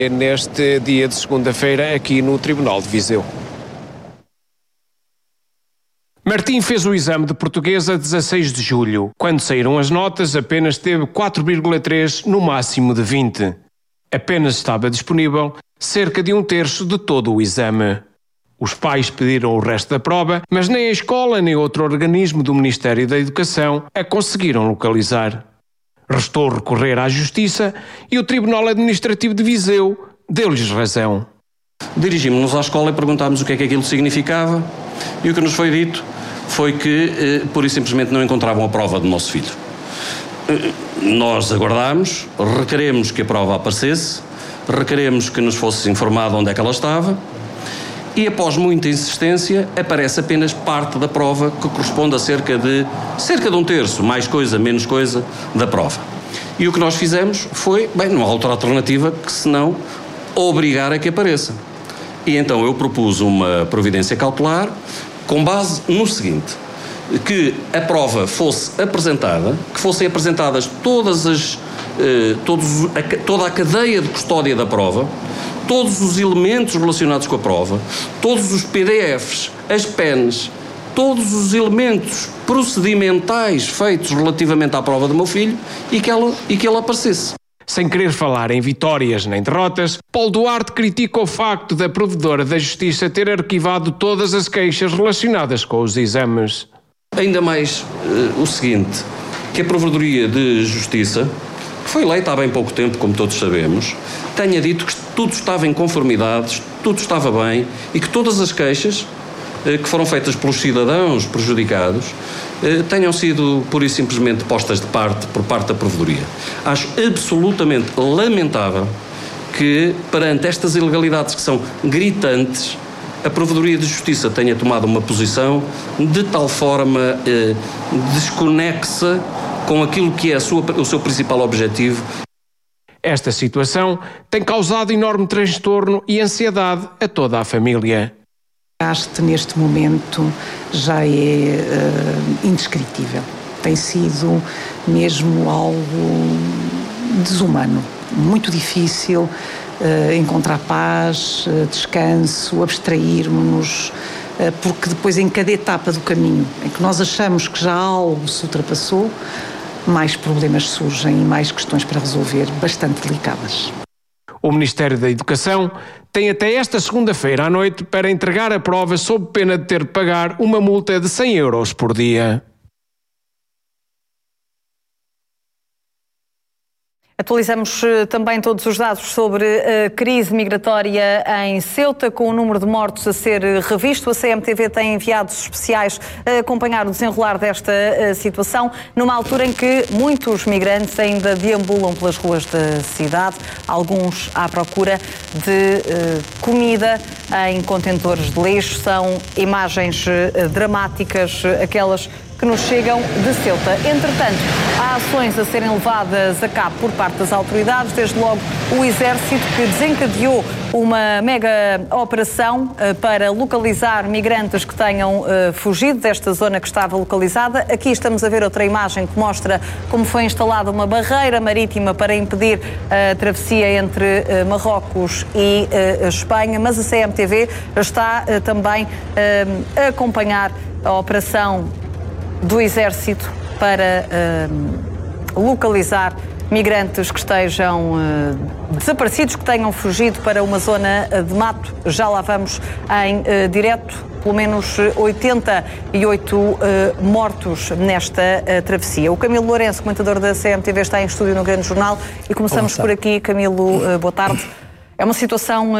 neste dia de segunda-feira aqui no Tribunal de Viseu. Martim fez o exame de português a 16 de julho. Quando saíram as notas, apenas teve 4,3 no máximo de 20. Apenas estava disponível cerca de 1/3 de todo o exame. Os pais pediram o resto da prova, mas nem a escola nem outro organismo do Ministério da Educação a conseguiram localizar. Restou recorrer à Justiça e o Tribunal Administrativo de Viseu deu-lhes razão. Dirigimos-nos à escola e perguntámos o que é que aquilo significava e o que nos foi dito foi que, pura e simplesmente, não encontravam a prova do nosso filho. Nós aguardámos, requeremos que a prova aparecesse, requeremos que nos fosse informado onde é que ela estava e, após muita insistência, aparece apenas parte da prova que corresponde a cerca de 1/3, mais coisa, menos coisa, da prova. E o que nós fizemos foi, não há outra alternativa que senão obrigar a que apareça. E então eu propus uma providência cautelar com base no seguinte: que a prova fosse apresentada, que fossem apresentadas toda a cadeia de custódia da prova, todos os elementos relacionados com a prova, todos os PDFs, as PENs, todos os elementos procedimentais feitos relativamente à prova do meu filho e que ela aparecesse. Sem querer falar em vitórias nem derrotas, Paulo Duarte critica o facto da Provedora da Justiça ter arquivado todas as queixas relacionadas com os exames. Ainda mais o seguinte, que a Provedoria de Justiça, que foi eleita há bem pouco tempo, como todos sabemos, tenha dito que tudo estava em conformidade, tudo estava bem e que todas as queixas que foram feitas pelos cidadãos prejudicados tenham sido pura e simplesmente postas de parte por parte da Provedoria. Acho absolutamente lamentável que, perante estas ilegalidades que são gritantes, a Provedoria de Justiça tenha tomado uma posição de tal forma desconexa com aquilo que é o seu principal objetivo. Esta situação tem causado enorme transtorno e ansiedade a toda a família. Neste momento já é indescritível. Tem sido mesmo algo desumano, muito difícil encontrar paz, descanso, abstrairmos-nos, porque depois em cada etapa do caminho em que nós achamos que já algo se ultrapassou, mais problemas surgem e mais questões para resolver, bastante delicadas. O Ministério da Educação tem até esta segunda-feira à noite para entregar a prova sob pena de ter de pagar uma multa de 100 euros por dia. Atualizamos também todos os dados sobre a crise migratória em Ceuta, com o número de mortos a ser revisto. A CMTV tem enviados especiais a acompanhar o desenrolar desta situação, numa altura em que muitos migrantes ainda deambulam pelas ruas da cidade, alguns à procura de comida em contentores de lixo. São imagens dramáticas, aquelas que nos chegam de Ceuta. Entretanto, há ações a serem levadas a cabo por parte das autoridades, desde logo o Exército, que desencadeou uma mega operação para localizar migrantes que tenham fugido desta zona que estava localizada. Aqui estamos a ver outra imagem que mostra como foi instalada uma barreira marítima para impedir a travessia entre Marrocos e Espanha, mas a CMTV está também a acompanhar a operação do Exército para localizar migrantes que estejam desaparecidos, que tenham fugido para uma zona de mato. Já lá vamos em direto, pelo menos 88 mortos nesta travessia. O Camilo Lourenço, comentador da CMTV, está em estúdio no Grande Jornal e começamos por aqui. Camilo, boa tarde. É uma situação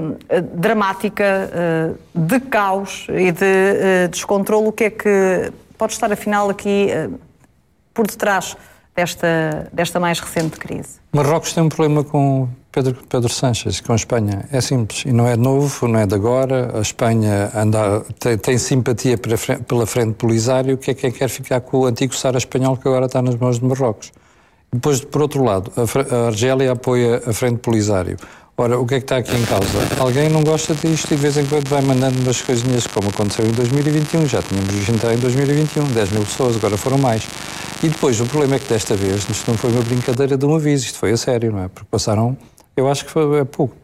dramática, de caos e de descontrole. O que é que pode estar, afinal, aqui por detrás desta mais recente crise? Marrocos tem um problema com Pedro Sánchez, com a Espanha. É simples. E não é novo, não é de agora. A Espanha tem simpatia pela Frente Polisário, que é quem quer ficar com o antigo Sara espanhol que agora está nas mãos de Marrocos. Depois, por outro lado, a Argélia apoia a Frente Polisário. Ora, o que é que está aqui em causa? Alguém não gosta disto e de vez em quando vai mandando umas coisinhas, como aconteceu em 2021, já tínhamos gente em 2021, 10 mil pessoas, agora foram mais. E depois, o problema é que desta vez, isto não foi uma brincadeira de um aviso, isto foi a sério, não é? Porque passaram, eu acho que foi pouco,